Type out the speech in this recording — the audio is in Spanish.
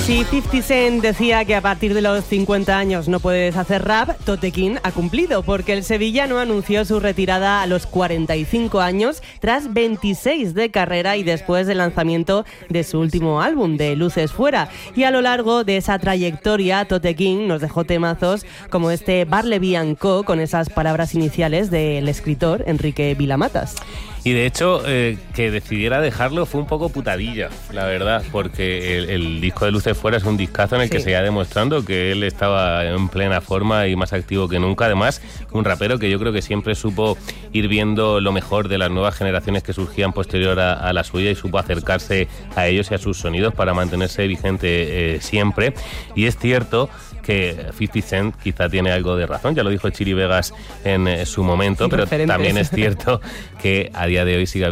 Si 50 Cent decía que a partir de los 50 años no puedes hacer rap, Tote King ha cumplido, porque el sevillano anunció su retirada a los 45 años, tras 26 de carrera y después del lanzamiento de su último álbum, de Luces Fuera. Y a lo largo de esa trayectoria, Tote King nos dejó temazos como este Barleby & Co, con esas palabras iniciales del escritor Enrique Vilamatas. Y de hecho, que decidiera dejarlo fue un poco putadilla, la verdad, porque el disco de Luces Fuera es un discazo en el que se iba demostrando que él estaba en plena forma y más activo que nunca. Además, un rapero que yo creo que siempre supo ir viendo lo mejor de las nuevas generaciones que surgían posterior a la suya y supo acercarse a ellos y a sus sonidos para mantenerse vigente siempre. Y es cierto que 50 Cent quizá tiene algo de razón, ya lo dijo Chiri Vegas en su momento, pero también es cierto que a día de hoy sigue